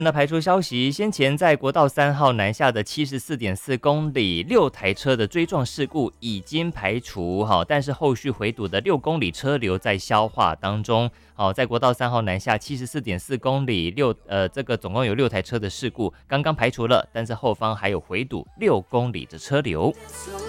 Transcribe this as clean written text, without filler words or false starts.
那排除消息，先前在国道3号南下的74.4公里6台车的追撞事故已经排除，但是后续回堵的6公里车流在消化当中。在国道3号南下74.4公里这个总共有6台车的事故刚刚排除了，但是后方还有回堵6公里的车流。